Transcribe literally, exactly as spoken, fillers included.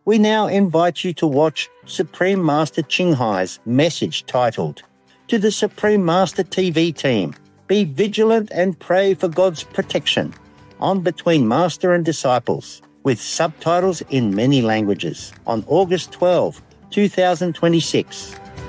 We now invite you to watch Supreme Master Ching Hai's message titled, "To the Supreme Master T V Team, be vigilant and pray for God's protection," on Between Master and Disciples, with subtitles in many languages, on August twelfth, twenty twenty-six.